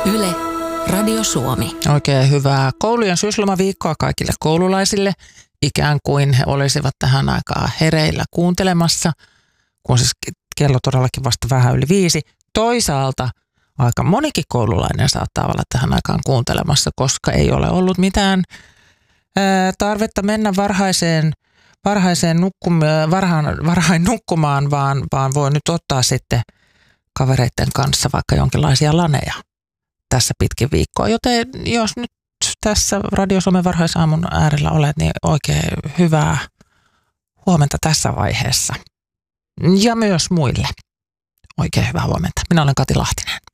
Yle, Radio Suomi. Oikein hyvää koulujen syyslomaviikkoa kaikille koululaisille, ikään kuin he olisivat tähän aikaan hereillä kuuntelemassa, kun siis kello todellakin vasta vähän yli 5. Toisaalta aika monikin koululainen saattaa olla tähän aikaan kuuntelemassa, koska ei ole ollut mitään tarvetta mennä varhain nukkumaan, vaan voi nyt ottaa sitten kavereiden kanssa vaikka jonkinlaisia laneja tässä pitkin viikkoa. Joten jos nyt tässä Radio Suomen varhaisaamun äärellä olet, niin oikein hyvää huomenta tässä vaiheessa. Ja myös muille. Oikein hyvää huomenta. Minä olen Kati Lahtinen.